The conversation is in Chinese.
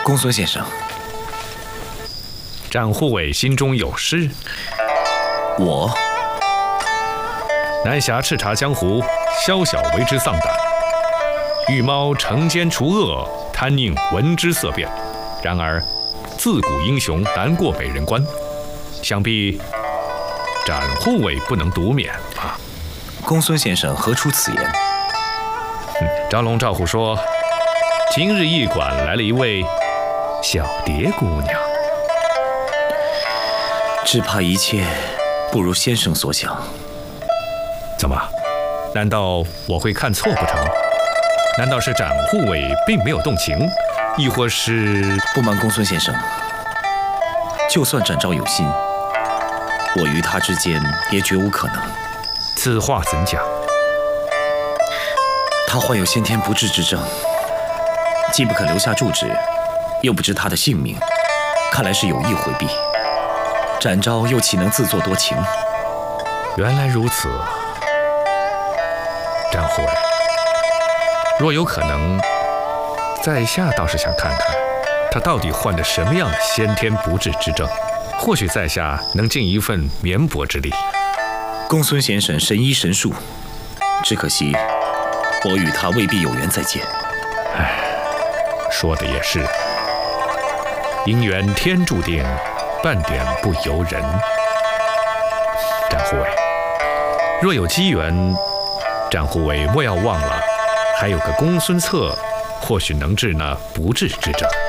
公孙先生， 展护卫心中有诗： 我南侠叱咤江湖，宵小为之丧胆。御猫惩奸除恶，贪佞闻之色变。然而，自古英雄难过美人关，想必展护卫不能独免吧？ 公孙先生何出此言？ 张龙赵虎说，今日驿馆来了一位小蝶姑娘， 只怕一切不如先生所想。 怎么？难道我会看错不成？难道是展护卫并没有动情，亦或是…… 不瞒公孙先生，就算展昭有心，我与他之间也绝无可能。 此话怎讲？ 他患有先天不治之症，既不肯留下住址，又不知他的性命，看来是有意回避。展昭又岂能自作多情？ 原来如此，展护卫，若有可能，在下倒是想看看他到底患着什么样的先天不治之症，或许在下能尽一份绵薄之力。 公孙先生神医神术，只可惜我与他未必有缘再见。 唉，说的也是，姻缘天注定，半点不由人。展护卫，若有机缘，展护卫莫要忘了，还有个公孙策，或许能治那不治之症。